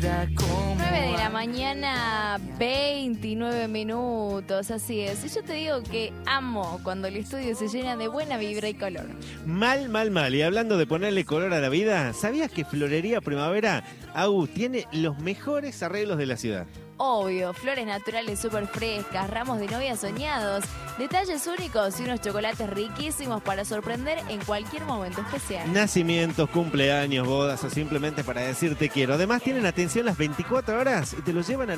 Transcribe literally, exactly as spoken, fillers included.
vida como nueve de la mañana, veintinueve minutos, así es. Y yo te digo que amo cuando el estudio se llena de buena vibra y color. Mal, mal, mal. Y hablando de ponerle color a la vida, ¿sabías que Florería Primavera, Agus, tiene los mejores arreglos de la ciudad? Obvio, flores naturales súper frescas, ramos de novia soñados, detalles únicos y unos chocolates riquísimos para sorprender en cualquier momento especial. Nacimientos, cumpleaños, bodas o simplemente para decir te quiero. Además tienen atención las veinticuatro horas y te lo llevan a